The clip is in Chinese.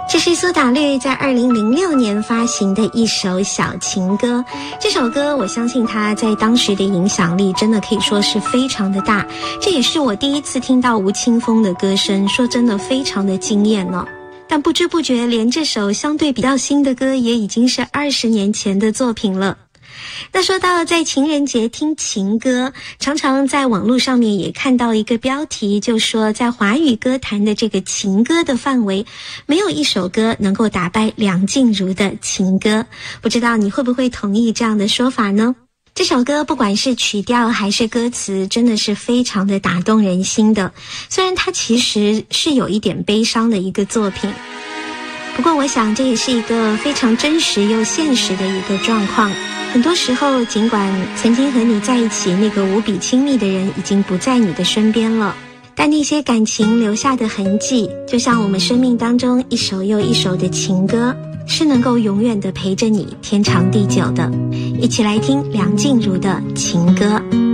这是苏打绿在2006年发行的一首小情歌。这首歌我相信它在当时的影响力真的可以说是非常的大，这也是我第一次听到吴青峰的歌声，说真的非常的惊艳哦。但不知不觉连这首相对比较新的歌也已经是20年前的作品了。那说到在情人节听情歌，常常在网络上面也看到一个标题，就说在华语歌坛的这个情歌的范围，没有一首歌能够打败梁静茹的情歌。不知道你会不会同意这样的说法呢？这首歌不管是曲调还是歌词，真的是非常的打动人心的。虽然它其实是有一点悲伤的一个作品，不过我想这也是一个非常真实又现实的一个状况。很多时候，尽管曾经和你在一起那个无比亲密的人已经不在你的身边了，但那些感情留下的痕迹，就像我们生命当中一首又一首的情歌，是能够永远的陪着你天长地久的。一起来听梁静茹的情歌。